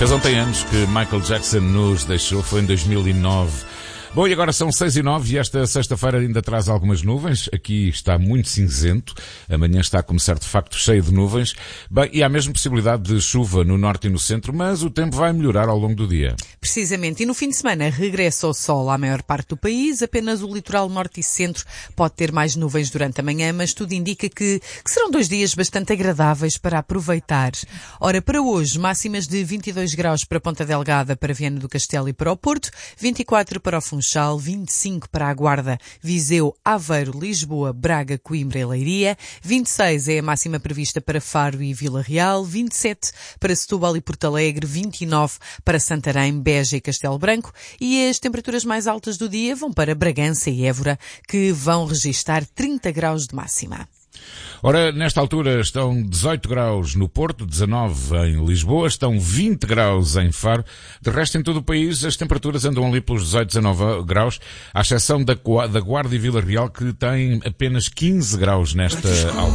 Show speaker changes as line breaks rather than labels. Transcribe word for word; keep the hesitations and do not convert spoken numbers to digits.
Fez ontem anos que Michael Jackson nos deixou, foi em dois mil e nove. Bom, e agora são seis e nove e esta sexta-feira ainda traz algumas nuvens. Aqui está muito cinzento. Amanhã está a começar de facto cheio de nuvens. Bem, e há mesmo possibilidade de chuva no norte e no centro, mas o tempo vai melhorar ao longo do dia.
Precisamente. E no fim de semana regressa o sol à maior parte do país. Apenas o litoral norte e centro pode ter mais nuvens durante a manhã, mas tudo indica que, que serão dois dias bastante agradáveis para aproveitar. Ora, para hoje, máximas de vinte e dois graus para Ponta Delgada, para Viana do Castelo e para o Porto, vinte e quatro para o Funchal, vinte e cinco para a Guarda, Viseu, Aveiro, Lisboa, Braga, Coimbra e Leiria, vinte e seis é a máxima prevista para Faro e Vila Real, vinte e sete para Setúbal e Porto Alegre, vinte e nove para Santarém, Beja e Castelo Branco, e as temperaturas mais altas do dia vão para Bragança e Évora, que vão registar trinta graus de máxima.
Ora, nesta altura estão dezoito graus no Porto, dezanove em Lisboa, estão vinte graus em Faro. De resto, em todo o país, as temperaturas andam ali pelos dezoito, dezanove graus, à exceção da, da Guarda e Vila Real, que têm apenas quinze graus nesta altura.